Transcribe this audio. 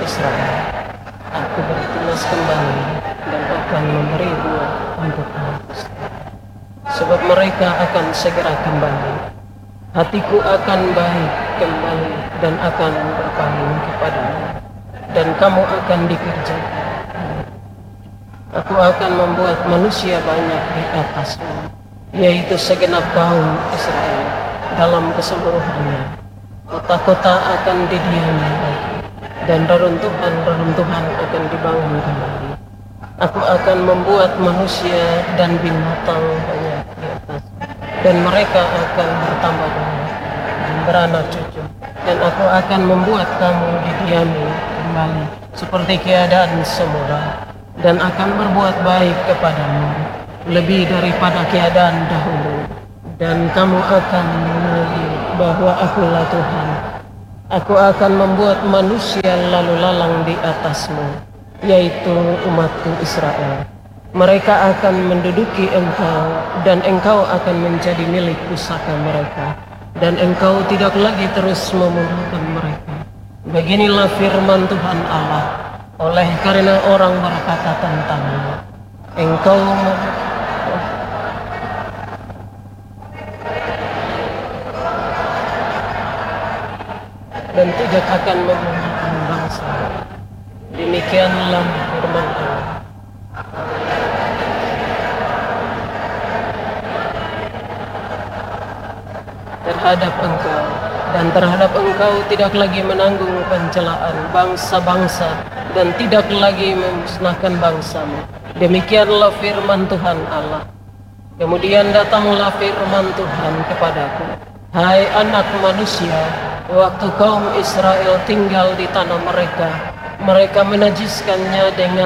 Israel, aku bertunas kembali dan akan memberi buah untukmu. Sebab mereka akan segera kembali. Hatiku akan baik kembali dan akan berpaling kepadamu, dan kamu akan dikerjakan. Aku akan membuat manusia banyak di atasmu, yaitu segenap kaum Israel dalam keseluruhannya. Kota-kota akan didiami lagi, dan reruntuhan-reruntuhan akan dibangun kembali. Aku akan membuat manusia dan binatang banyak di atas, dan mereka akan bertambah banyak dan beranak cucu. Dan aku akan membuat kamu didiami kembali seperti keadaan semula, dan akan berbuat baik kepadamu lebih daripada keadaan dahulu. Dan kamu akan mengenali bahwa akulah Tuhan. Aku akan membuat manusia lalu lalang di atasmu, yaitu umatku Israel. Mereka akan menduduki engkau, dan engkau akan menjadi milik pusaka mereka, dan engkau tidak lagi terus memurahkan mereka. Beginilah firman Tuhan Allah, oleh karena orang berkata tentangmu, engkau dan tidak akan memurahkan bangsa. Demikianlah firman Allah. Terhadap engkau, dan terhadap engkau tidak lagi menanggung pencelaan bangsa-bangsa, dan tidak lagi memusnahkan bangsamu. Demikianlah firman Tuhan Allah. Kemudian datanglah firman Tuhan kepadaku, hai anak manusia, waktu kaum Israel tinggal di tanah mereka, mereka menajiskannya dengan